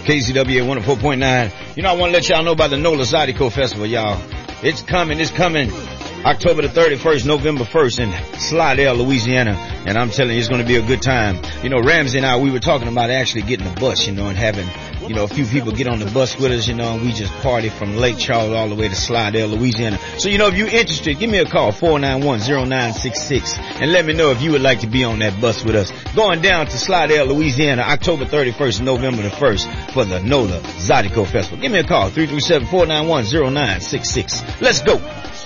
KZWA 104.9. You know, I want to let y'all know about the NOLA Zydeco Festival, y'all. It's coming. October the 31st, November 1st in Slidell, Louisiana. And I'm telling you, it's going to be a good time. You know, Ramsey and I, we were talking about actually getting a bus, you know, and having, you know, a few people get on the bus with us, you know, and we just party from Lake Charles all the way to Slidell, Louisiana. So, you know, if you're interested, give me a call, 491-0966, and let me know if you would like to be on that bus with us. Going down to Slidell, Louisiana, October 31st, November the 1st for the NOLA Zydeco Festival. Give me a call, 337-491-0966. Let's go.